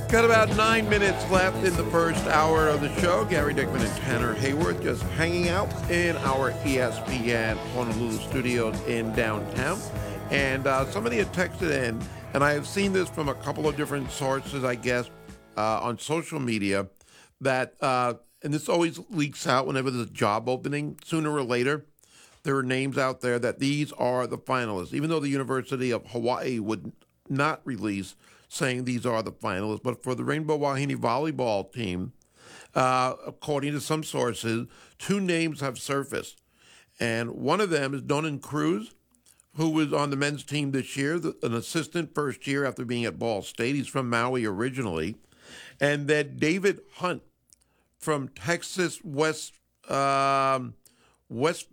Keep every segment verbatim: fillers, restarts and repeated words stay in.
Got about nine minutes left in the first hour of the show. Gary Dickman and Tanner Hayward just hanging out in our E S P N Honolulu studios in downtown. And uh, somebody had texted in, and I have seen this from a couple of different sources, I guess, uh, on social media, that, uh, and this always leaks out whenever there's a job opening, sooner or later, there are names out there that these are the finalists, even though the University of Hawaii would not release saying these are the finalists. But for the Rainbow Wahine volleyball team, uh, according to some sources, two names have surfaced. And one of them is Donan Cruz, who was on the men's team this year, the, an assistant first year after being at Ball State. He's from Maui originally. And then David Hunt from Texas West um, West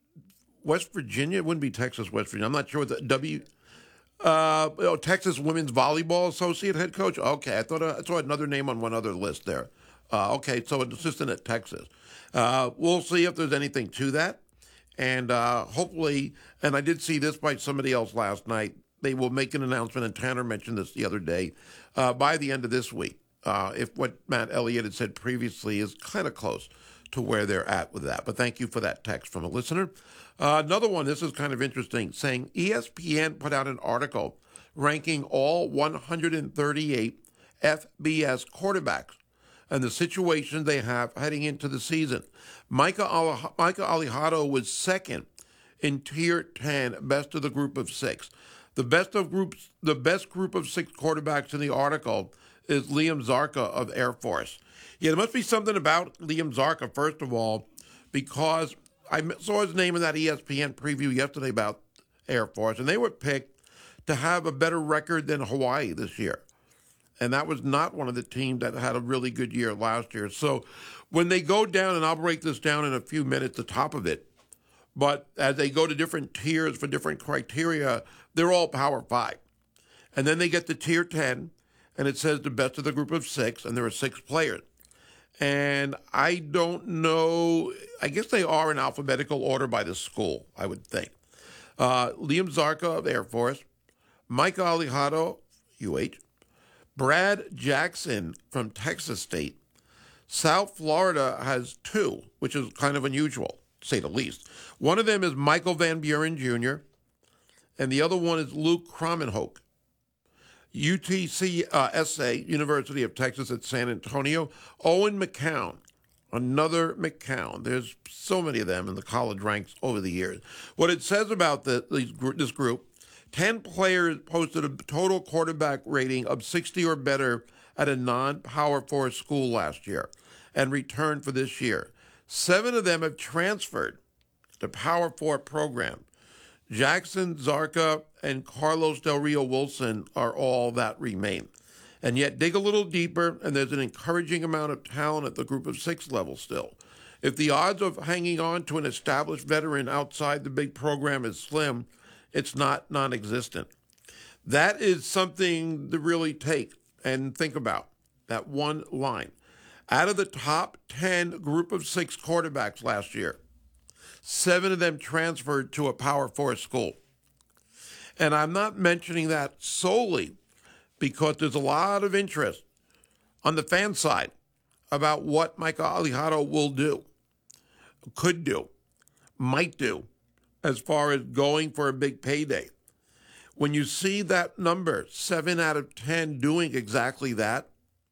West Virginia. It wouldn't be Texas West Virginia. I'm not sure what the W... Uh, oh, Texas Women's Volleyball Associate head coach. Okay, I thought uh, I saw another name on one other list there. Uh, okay, so an assistant at Texas. Uh, we'll see if there's anything to that, and uh, hopefully. And I did see this by somebody else last night. They will make an announcement, and Tanner mentioned this the other day, uh, by the end of this week. Uh, if what Matt Elliott had said previously is kind of close to where they're at with that. But thank you for that text from a listener. Uh, another one, this is kind of interesting, saying E S P N put out an article ranking all one hundred thirty-eight F B S quarterbacks and the situation they have heading into the season. Micah, Ali- Micah Alejado was second in Tier ten, best of the group of six. The best of groups, the best group of six quarterbacks in the article is Liam Zarka of Air Force. Yeah, there must be something about Liam Zarka, first of all, because I saw his name in that E S P N preview yesterday about Air Force, and they were picked to have a better record than Hawaii this year. And that was not one of the teams that had a really good year last year. So when they go down, and I'll break this down in a few minutes, the top of it, but as they go to different tiers for different criteria, they're all Power Five. And then they get to Tier ten, and it says the best of the group of six, and there are six players. And I don't know, I guess they are in alphabetical order by the school, I would think. Uh, Liam Zarka of Air Force, Micah Alejado, U H, Brad Jackson from Texas State. South Florida has two, which is kind of unusual, to say the least. One of them is Michael Van Buren Junior, and the other one is Luke Kromenhoek. U T C uh, S A, University of Texas at San Antonio. Owen McCown, another McCown. There's so many of them in the college ranks over the years. What it says about the, these, this group, ten players posted a total quarterback rating of sixty or better at a non-Power Four school last year and returned for this year. Seven of them have transferred to Power Four program. Jackson, Zarka, and Carlos Del Rio Wilson are all that remain. And yet dig a little deeper, and there's an encouraging amount of talent at the group of six level still. If the odds of hanging on to an established veteran outside the big program is slim, it's not non-existent. That is something to really take and think about, that one line. Out of the top ten group of six quarterbacks last year, seven of them transferred to a Power Four school. And I'm not mentioning that solely because there's a lot of interest on the fan side about what Micah Alejado will do, could do, might do, as far as going for a big payday. When you see that number, seven out of ten doing exactly that,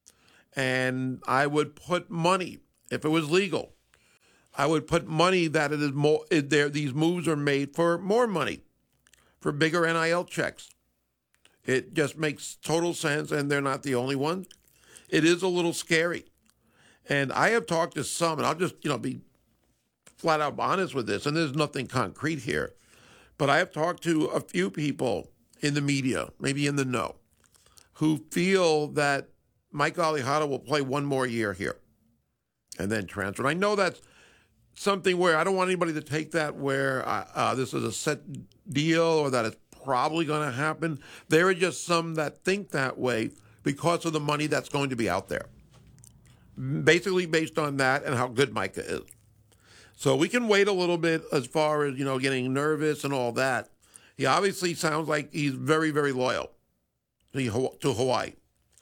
and I would put money, if it was legal, I would put money that it is more. It, there, these moves are made for more money, for bigger N I L checks. It just makes total sense, and they're not the only ones. It is a little scary, and I have talked to some, and I'll just you know be flat out honest with this, and there's nothing concrete here, but I have talked to a few people in the media, maybe in the know, who feel that Mike Alejado will play one more year here and then transfer. And I know that's something where I don't want anybody to take that where uh, uh, this is a set deal or that it's probably going to happen. There are just some that think that way because of the money that's going to be out there. Basically based on that and how good Micah is. So we can wait a little bit as far as, you know, getting nervous and all that. He obviously sounds like he's very, very loyal to Hawaii.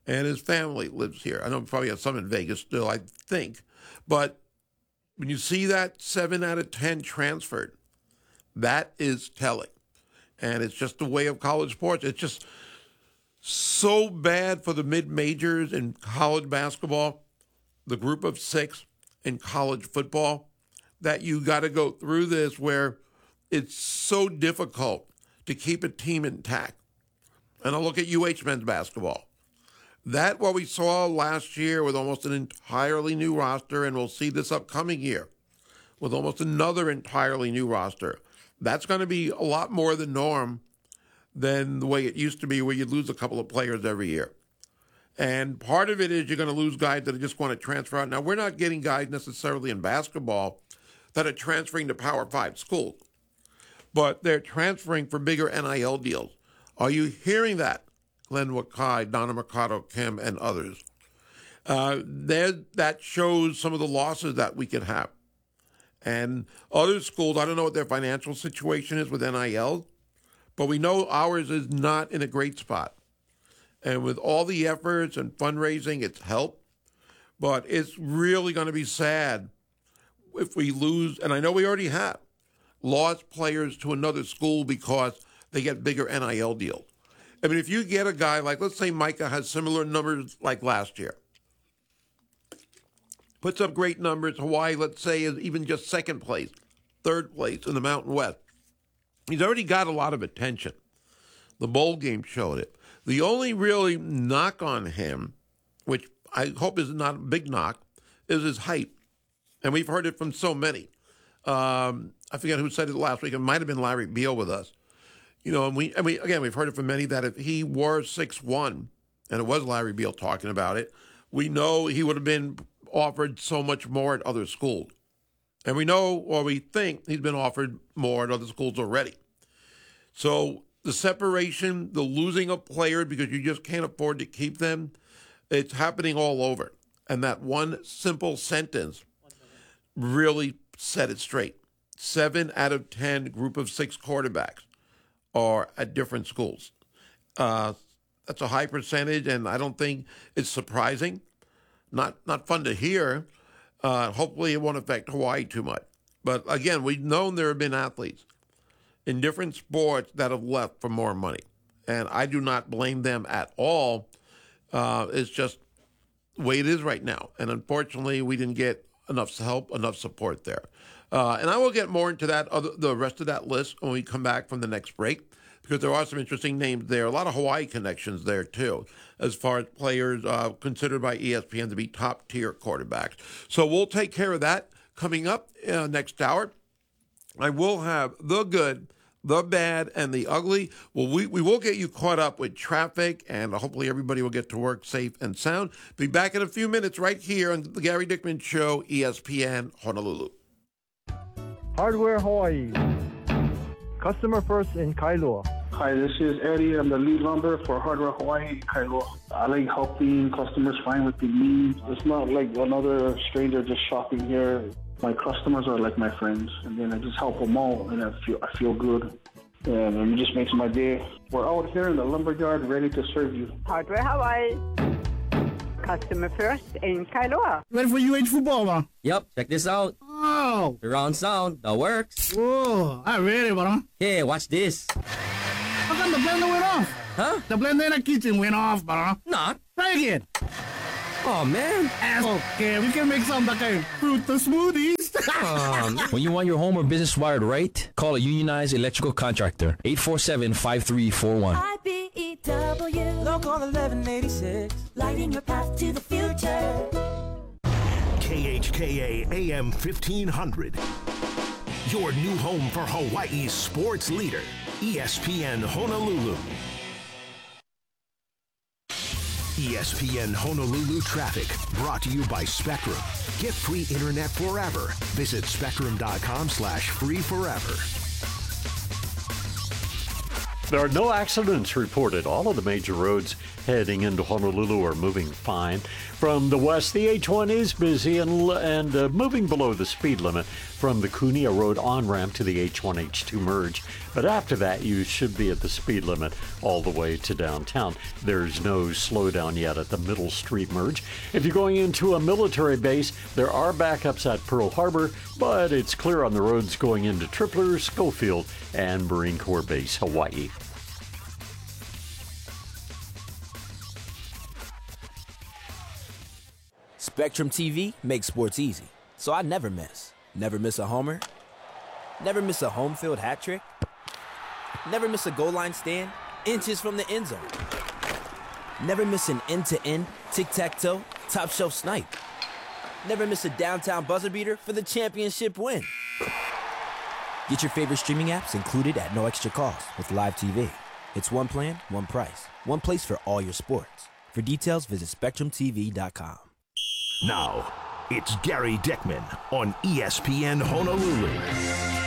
and his family lives here. I know we probably have some in Vegas still, I think. But when you see that seven out of ten transferred, that is telling. And it's just the way of college sports. It's just so bad for the mid-majors in college basketball, the group of six in college football, that you got to go through this where it's so difficult to keep a team intact. And I'll look at U H men's basketball. That, what we saw last year with almost an entirely new roster, and we'll see this upcoming year with almost another entirely new roster, that's going to be a lot more the norm than the way it used to be, where you lose a couple of players every year. And part of it is you're going to lose guys that just want to transfer out. Now, we're not getting guys necessarily in basketball that are transferring to Power Five schools, but they're transferring for bigger N I L deals. Are you hearing that? Glenn Wakai, Donna Mercado, Kim, and others. Uh, that shows some of the losses that we could have. And other schools, I don't know what their financial situation is with N I L, but we know ours is not in a great spot. And with all the efforts and fundraising, it's helped. But it's really going to be sad if we lose, and I know we already have, lost players to another school because they get bigger N I L deals. I mean, if you get a guy like, let's say Micah has similar numbers like last year, puts up great numbers, Hawaii, let's say, is even just second place, third place in the Mountain West. He's already got a lot of attention. The bowl game showed it. The only really knock on him, which I hope is not a big knock, is his height. And we've heard it from so many. Um, I forget who said it last week. It might have been Larry Beal with us. You know, and we, and we again, we've heard it from many that if he were six one, and it was Larry Beal talking about it, we know he would have been offered so much more at other schools. And we know, or we think, he's been offered more at other schools already. So the separation, the losing of players because you just can't afford to keep them, it's happening all over. And that one simple sentence really set it straight. Seven out of ten group of six quarterbacks are at different schools. Uh, that's a high percentage, and I don't think it's surprising. Not not fun to hear. Uh, hopefully it won't affect Hawaii too much. But again, we've known there have been athletes in different sports that have left for more money. And I do not blame them at all. Uh, it's just the way it is right now. And unfortunately, we didn't get enough help, enough support there. Uh, and I will get more into that, other, the rest of that list when we come back from the next break, because there are some interesting names there. A lot of Hawaii connections there, too, as far as players uh, considered by E S P N to be top-tier quarterbacks. So we'll take care of that coming up uh, next hour. I will have the good, the bad, and the ugly. Well, we, we will get you caught up with traffic, and hopefully everybody will get to work safe and sound. Be back in a few minutes right here on the Gary Dickman Show, E S P N Honolulu. Hardware Hawaii. Customer first in Kailua. Hi, this is Eddie. I'm the lead lumber for Hardware Hawaii in Kailua. I like helping customers find what they need. It's not like another stranger just shopping here. My customers are like my friends, and then I just help them out, and I feel I feel good. And it just makes my day. We're out here in the lumberyard ready to serve you. Hardware Hawaii. Customer first in Kailua. Ready for U H football, man? Yep, check this out. Oh. Surround sound, that works. Whoa, I ready, bro. Hey, watch this. How come the blender went off? Huh? The blender in the kitchen went off, bro. Not. Try again. Oh, man. Okay, we can make some like a fruit smoothies. Um, when you want your home or business wired right, call a unionized electrical contractor. eight four seven, five three four one. I B E W. Local eleven eighty-six. Lighting your path to the future. K H K A A M fifteen hundred. Your new home for Hawaii's sports leader, E S P N Honolulu. E S P N Honolulu traffic brought to you by Spectrum. Get free internet forever. Visit spectrum dot com slash free forever. There are no accidents reported. All of the major roads heading into Honolulu are moving fine. From the west, the H one is busy and, and uh, moving below the speed limit from the Kunia Road on-ramp to the H one H two merge. But after that, you should be at the speed limit all the way to downtown. There's no slowdown yet at the Middle Street merge. If you're going into a military base, there are backups at Pearl Harbor, but it's clear on the roads going into Tripler, Schofield, and Marine Corps Base, Hawaii. Spectrum T V makes sports easy, so I never miss. Never miss a homer. Never miss a home field hat trick. Never miss a goal line stand inches from the end zone. Never miss an end-to-end, tic-tac-toe, top-shelf snipe. Never miss a downtown buzzer beater for the championship win. Get your favorite streaming apps included at no extra cost with Live T V. It's one plan, one price, one place for all your sports. For details, visit spectrum t v dot com. Now, it's Gary Dickman on E S P N Honolulu.